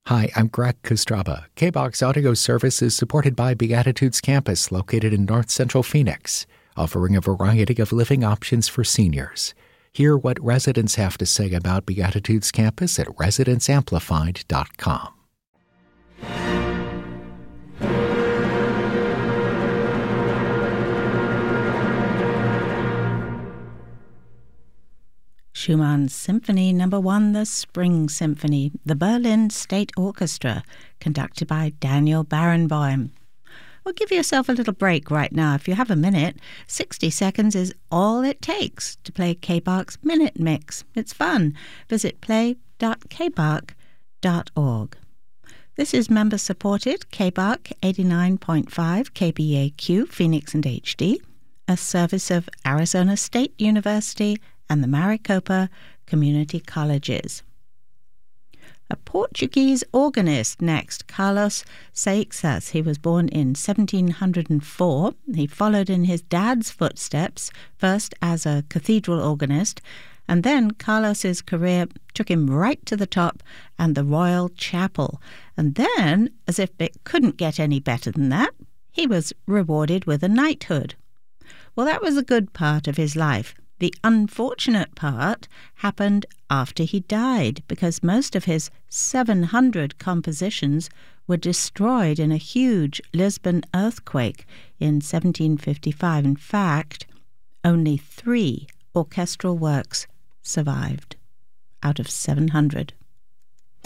Hi, I'm Greg Kostraba. KBOX Audio Service is supported by Beatitudes Campus, located in North Central Phoenix, offering a variety of living options for seniors. Hear what residents have to say about Beatitudes Campus at residentsamplified.com. Schumann's Symphony No. 1, the Spring Symphony, the Berlin State Orchestra, conducted by Daniel Barenboim. Well, give yourself a little break right now if you have a minute. 60 seconds is all it takes to play KBOX Minute Mix. It's fun. Visit play.kbok.org. This is member-supported KBOK 89.5 KBAQ Phoenix and HD, a service of Arizona State University and the Maricopa Community Colleges. A Portuguese organist next, Carlos Seixas. He was born in 1704. He followed in his dad's footsteps, first as a cathedral organist, and then Carlos's career took him right to the top and the Royal Chapel. And then, as if it couldn't get any better than that, he was rewarded with a knighthood. Well, that was the good part of his life. The unfortunate part happened after he died, because most of his 700 compositions were destroyed in a huge Lisbon earthquake in 1755. In fact, only 3 orchestral works survived out of 700.